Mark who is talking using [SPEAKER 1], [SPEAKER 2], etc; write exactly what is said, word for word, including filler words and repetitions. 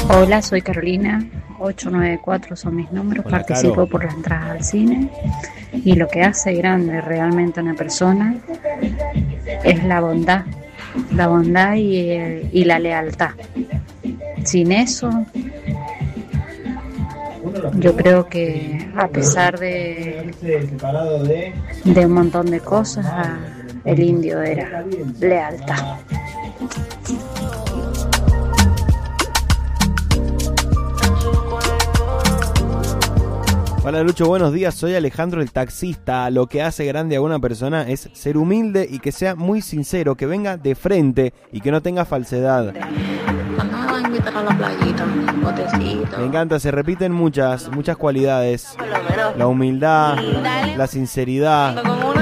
[SPEAKER 1] Hola, soy Carolina, ocho nueve cuatro son mis números.
[SPEAKER 2] Hola,
[SPEAKER 1] Participo
[SPEAKER 2] Caro.
[SPEAKER 1] por la entrada al cine y lo que hace grande realmente a una persona es la bondad, la bondad y, eh, y la lealtad. Sin eso, yo creo que a pesar de, de un montón de cosas, el indio era lealtad.
[SPEAKER 2] Hola Lucho, buenos días, soy Alejandro el taxista. Lo que hace grande a una persona es ser humilde y que sea muy sincero, que venga de frente y que no tenga falsedad.
[SPEAKER 3] ¿Cuándo me va a invitar a la playita? Un botecito.
[SPEAKER 2] Me encanta, se repiten muchas, muchas cualidades. La humildad, la sinceridad,